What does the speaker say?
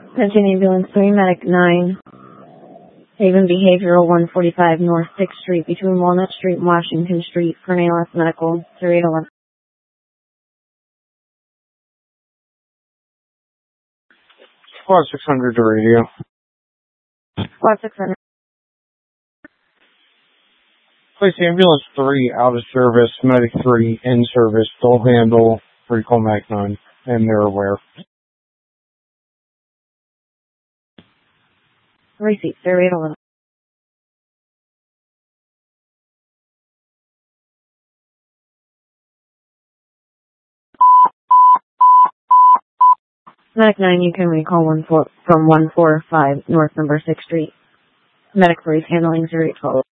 Attention Ambulance 3, Medic 9. Haven Behavioral 145 North 6th Street between Walnut Street and Washington Street for an ALS Medical 3811. Squad 600 to radio. Squad 600. Place ambulance 3 out of service, medic 3 in service. They'll handle recall Mac 9, and they're aware. Receipt 3811. Medic 9, you can recall from 145 North number 6th Street. Medic 3 is handling 0812.